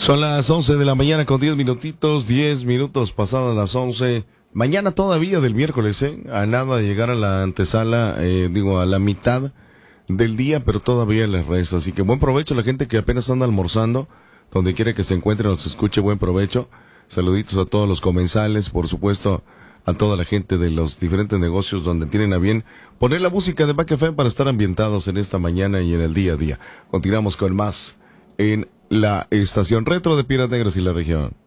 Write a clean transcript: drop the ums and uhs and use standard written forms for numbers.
Son las 11 de la mañana con 10 minutitos, 10 minutos pasadas las 11. Mañana todavía del miércoles, a nada de llegar a la antesala, a la mitad del día, pero todavía les resta. Así que buen provecho a la gente que apenas anda almorzando, donde quiera que se encuentre o se escuche, buen provecho. Saluditos a todos los comensales, por supuesto, a toda la gente de los diferentes negocios donde tienen a bien poner la música de Back FM para estar ambientados en esta mañana y en el día a día. Continuamos con más en la estación retro de Piedras Negras y la región.